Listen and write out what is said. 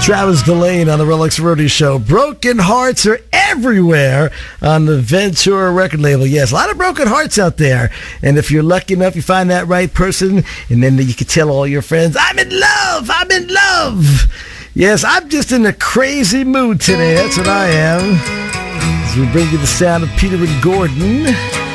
Travis Delane on the Rolex Rodeo Show. Broken hearts are everywhere on the Ventura record label. Yes, a lot of broken hearts out there. And if you're lucky enough, you find that right person, and then you can tell all your friends, I'm in love, I'm in love. Yes, I'm just in a crazy mood today. That's what I am. As we bring you the sound of Peter and Gordon.